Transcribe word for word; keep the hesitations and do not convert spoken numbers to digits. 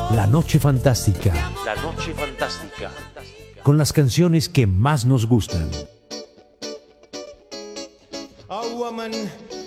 La Noche Fantástica. La Noche Fantástica. Con las canciones que más nos gustan. A woman